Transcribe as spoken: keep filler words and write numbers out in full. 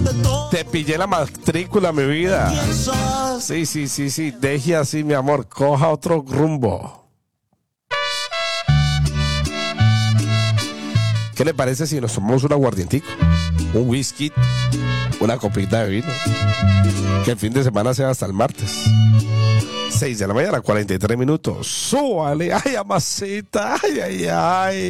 Te pillé la matrícula, mi vida. Sí, sí, sí, sí. Deje así, mi amor. Coja otro rumbo. ¿Qué le parece si nos tomamos un aguardientico? Un whisky, una copita de vino. Que el fin de semana sea hasta el martes. seis de la mañana, cuarenta y tres minutos. Súbale, ay, amasita, ay, ay, ay.